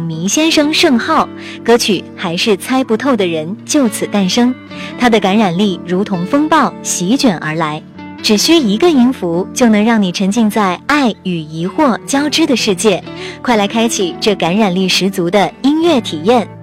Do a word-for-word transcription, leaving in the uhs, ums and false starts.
影迷先生盛浩，歌曲还是猜不透的人就此诞生。它的感染力如同风暴席卷而来，只需一个音符就能让你沉浸在爱与疑惑交织的世界。快来开启这感染力十足的音乐体验。